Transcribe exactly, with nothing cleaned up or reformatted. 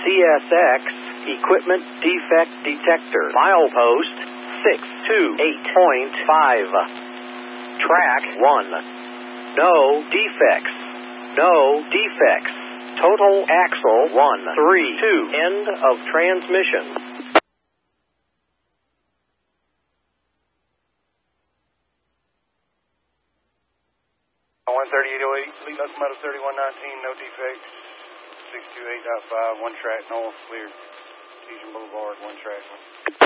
C S X Equipment Defect Detector. Milepost six two eight point five. Track one. No defects. No defects. Total axle one three two. End of transmission. one thirty-eight oh eight, Fleet Locomotive thirty-one nineteen, no defects. six two eight point five, one track north, clear. Eastern Boulevard, one track.